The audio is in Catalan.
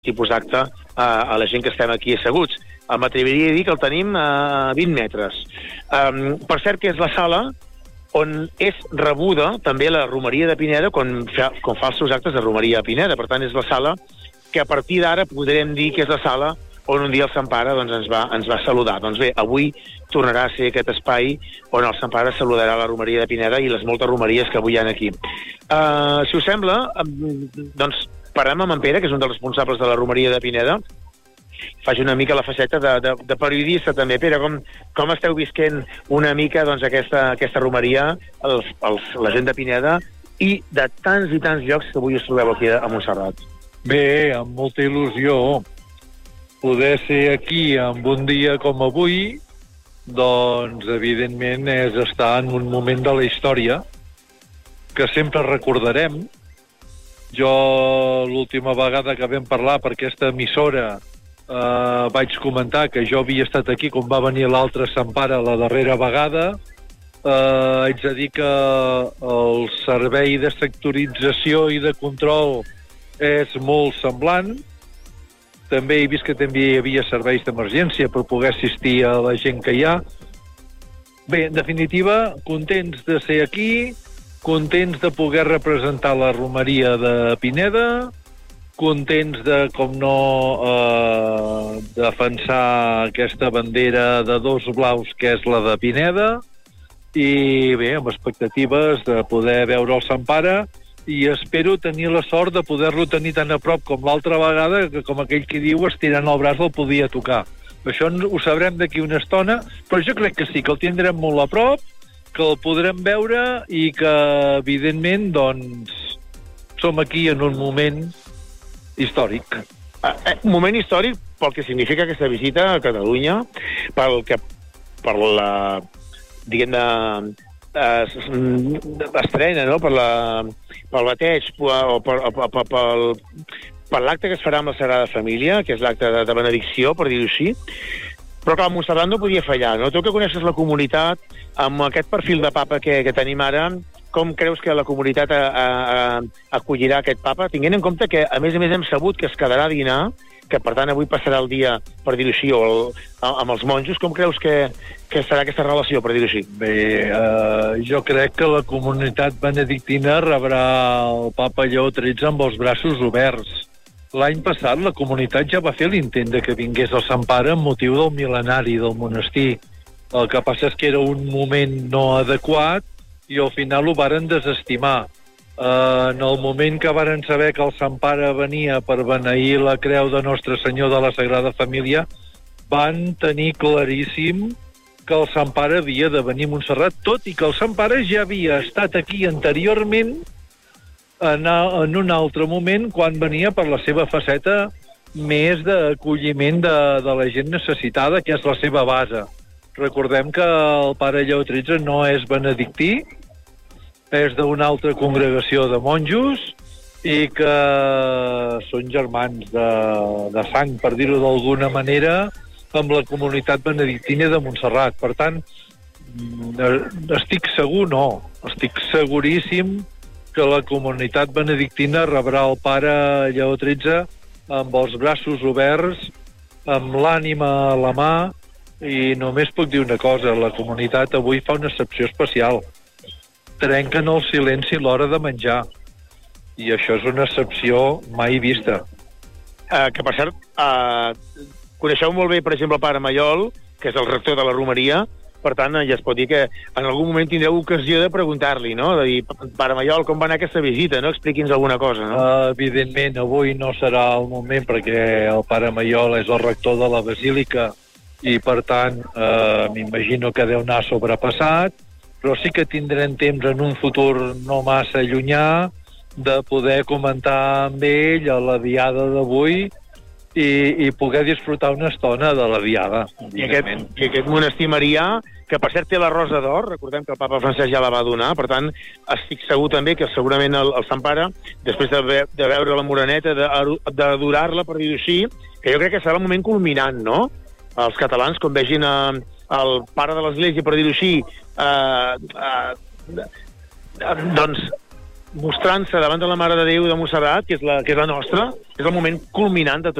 tipus d'acte a la gent que estem aquí asseguts. M'atreviria a dir que el tenim a 20 metres. Per cert, que és la sala on és rebuda també la Romeria de Pineda quan fa els seus actes de Romeria a Pineda. Per tant, és la sala que a partir d'ara podrem dir que és la sala on un dia el Sant Pare ens va saludar. Doncs bé, avui tornarà a ser aquest espai on el Sant Pare saludarà la Romeria de Pineda i les moltes romeries que avui hi ha aquí. Si us sembla, doncs parlem amb en Pere, que és un dels responsables de la Romeria de Pineda. Faig una mica la faceta de periodista també. Pere, com esteu visquent una mica doncs, aquesta romeria, la gent de Pineda i de tants i tants llocs que avui us trobeu aquí a Montserrat? Bé, amb molta il·lusió. Poder ser aquí en un dia com avui, doncs, evidentment, és estar en un moment de la història que sempre recordarem. Jo, l'última vegada que vam parlar per aquesta emissora, vaig comentar que jo havia estat aquí quan va venir l'altre Sant Pare la darrera vegada. Haig de dir que el servei de sectorització i de control és molt semblant. També he vist que també hi havia serveis d'emergència per poder assistir a la gent que hi ha. Bé, en definitiva, contents de ser aquí, contents de poder representar la Romeria de Pineda, contents de, com no, defensar aquesta bandera de dos blaus que és la de Pineda, i bé, amb expectatives de poder veure el Sant Pare, i espero tenir la sort de poder-lo tenir tan a prop com l'altra vegada, que com aquell que diu, estirant el braç el podia tocar. Això ho sabrem d'aquí una estona, però jo crec que sí, que el tindrem molt a prop, que el podrem veure i que, evidentment, doncs, som aquí en un moment històric. Un moment històric pel que significa aquesta visita a Catalunya, per la, diguem-ne, estrena, no?, pel bateig o per l'acte que es farà amb la Sagrada Família, que és l'acte de benedicció, per dir-ho així. Però clar, Montserrat no podia fallar, no? Tu que coneixes la comunitat, amb aquest perfil de papa que tenim ara, com creus que la comunitat acollirà aquest papa, tenint en compte que, a més hem sabut que es quedarà a dinar, que per tant avui passarà el dia, per dir-ho així, amb els monjos. Com creus que serà aquesta relació, per dir-ho així? Bé, jo crec que la comunitat benedictina rebrà el papa Lleó XIII amb els braços oberts. L'any passat la comunitat ja va fer l'intent de que vingués el Sant Pare amb motiu del mil·lenari del monestir. El que passa és que era un moment no adequat i al final ho varen desestimar. En el moment que varen saber que el Sant Pare venia per beneir la creu de Nostre Senyor de la Sagrada Família, van tenir claríssim que el Sant Pare havia de venir a Montserrat, tot i que el Sant Pare ja havia estat aquí anteriorment en un altre moment quan venia per la seva faceta més d'acolliment de la gent necessitada, que és la seva base. Recordem que el pare Lleó XIII no és benedictí, és d'una altra congregació de monjos i que són germans de sang, per dir-ho d'alguna manera, amb la comunitat benedictina de Montserrat. Per tant, estic seguríssim que la comunitat benedictina rebrà el pare Lleó XIII amb els braços oberts, amb l'ànima a la mà, i només puc dir una cosa, la comunitat avui fa una excepció especial. Trenquen el silenci a l'hora de menjar. I això és una excepció mai vista. Que, per cert, coneixeu molt bé, per exemple, el pare Maiol, que és el rector de la Romeria. Per tant, ja es pot dir que en algun moment tindreu ocasió de preguntar-li, no? De dir, pare Maiol, com va anar aquesta visita, no? Expliqui'ns alguna cosa, no? Evidentment, avui no serà el moment perquè el pare Maiol és el rector de la Basílica i, per tant, m'imagino que deu anar sobrepassat, però sí que tindrem temps en un futur no massa llunyà de poder comentar amb ell a la diada d'avui i poder disfrutar una estona de la diada. I aquest monestir marià, que per cert té la Rosa d'Or, recordem que el papa Francesc ja la va donar, per tant, estic segur també que segurament el Sant Pare, després de veure la Moreneta, d'adorar-la, per dir-ho així, que jo crec que serà el moment culminant, no? Els catalans, quan vegin el pare de l'Església, per dir-ho així, doncs mostrant-se davant de la Mare de Déu de Montserrat, que és la nostra, és el moment culminant de